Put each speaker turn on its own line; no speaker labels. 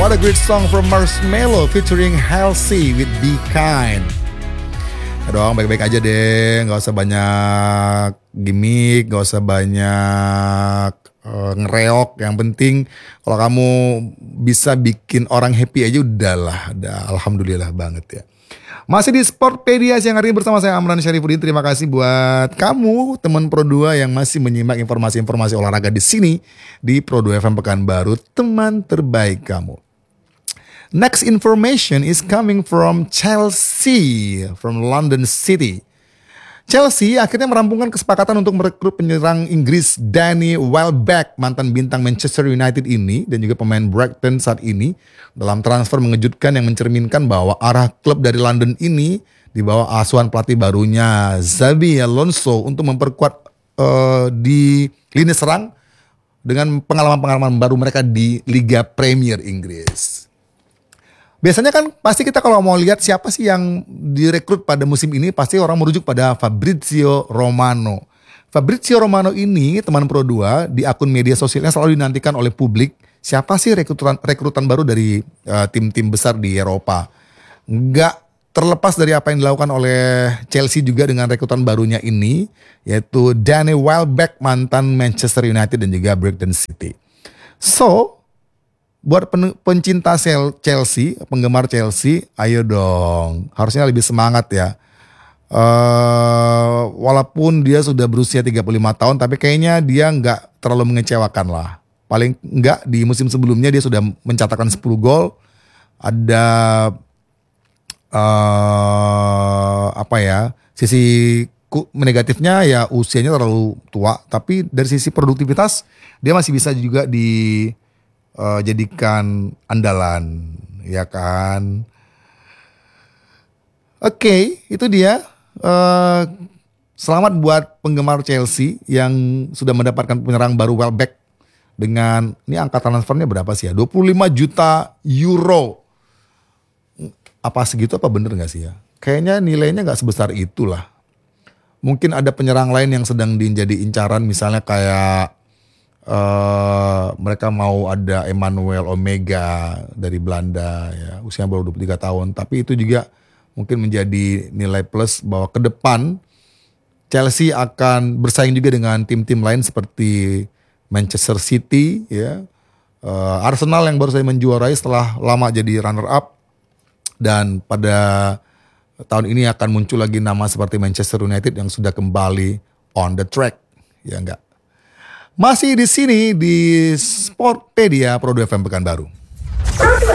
What a great song from Marshmello featuring Halsey with Be Kind. Ya dong, baik-baik aja deh, gak usah banyak gimmick, gak usah banyak ngereok. Yang penting kalau kamu bisa bikin orang happy aja udahlah, alhamdulillah banget ya. Masih di Sportpedia siang hari ini bersama saya Amran Syarifuddin. Terima kasih buat kamu teman Pro2 yang masih menyimak informasi-informasi olahraga di sini di Pro2 FM Pekanbaru, teman terbaik kamu. Next information is coming from Chelsea from London City. Chelsea akhirnya merampungkan kesepakatan untuk merekrut penyerang Inggris Danny Welbeck, mantan bintang Manchester United ini dan juga pemain Brighton saat ini, dalam transfer mengejutkan yang mencerminkan bahwa arah klub dari London ini di bawah asuhan pelatih barunya Xabi Alonso untuk memperkuat di lini serang dengan pengalaman-pengalaman baru mereka di Liga Premier Inggris. Biasanya kan pasti kita kalau mau lihat siapa sih yang direkrut pada musim ini, pasti orang merujuk pada Fabrizio Romano. Fabrizio Romano ini teman Pro2 di akun media sosialnya selalu dinantikan oleh publik. Siapa sih rekrutan baru dari tim-tim besar di Eropa? Nggak terlepas dari apa yang dilakukan oleh Chelsea juga dengan rekrutan barunya ini, yaitu Danny Welbeck, mantan Manchester United dan juga Brighton City. So, buat pencinta Chelsea, penggemar Chelsea, ayo dong, harusnya lebih semangat ya. Walaupun dia sudah berusia 35 tahun, tapi kayaknya dia nggak terlalu mengecewakan lah. Paling nggak di musim sebelumnya dia sudah mencatatkan 10 gol. Ada sisi negatifnya ya usianya terlalu tua, tapi dari sisi produktivitas dia masih bisa juga jadikan andalan, ya kan? Oke, itu dia. Selamat buat penggemar Chelsea yang sudah mendapatkan penyerang baru Welbeck dengan ini angka transfernya berapa sih ya? 25 juta euro. Apa segitu apa bener nggak sih ya? Kayaknya nilainya nggak sebesar itulah. Mungkin ada penyerang lain yang sedang jadi incaran, misalnya kayak mereka mau ada Emmanuel Omega dari Belanda ya, usianya baru 23 tahun, tapi itu juga mungkin menjadi nilai plus bahwa ke depan Chelsea akan bersaing juga dengan tim-tim lain seperti Manchester City ya, Arsenal yang baru saja menjuarai setelah lama jadi runner up, dan pada tahun ini akan muncul lagi nama seperti Manchester United yang sudah kembali on the track, ya enggak? Masih di sini di Sportpedia Pro2 FM Pekanbaru.